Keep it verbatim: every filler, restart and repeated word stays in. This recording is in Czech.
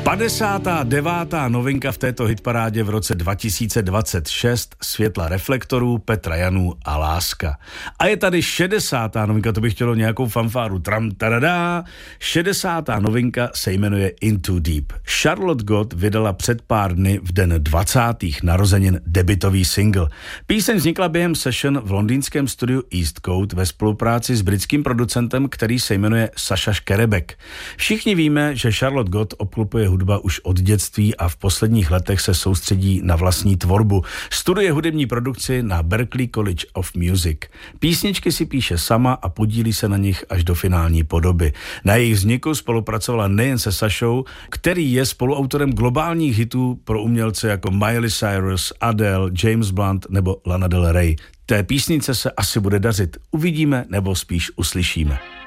padesátá devátá novinka v této hitparádě v roce dva tisíce dvacet šest, Světla reflektorů, Petra Janů a Láska. A je tady šedesátá novinka, to by chtělo nějakou fanfáru. Tram, tadadá. šedesátá novinka se jmenuje Into Deep. Charlotte Gott vydala před pár dny v den dvacátých narozenin debutový single. Píseň vznikla během session v londýnském studiu East Coast ve spolupráci s britským producentem, který se jmenuje Saša Škerebek. Všichni víme, že Charlotte Gott obklopuje hudba už od dětství a v posledních letech se soustředí na vlastní tvorbu. Studuje hudební produkci na Berklee College of Music. Písničky si píše sama a podílí se na nich až do finální podoby. Na jejich vzniku spolupracovala nejen se Sašou, který je spoluautorem globálních hitů pro umělce jako Miley Cyrus, Adele, James Blunt nebo Lana Del Rey. Té písnice se asi bude dařit. Uvidíme nebo spíš uslyšíme.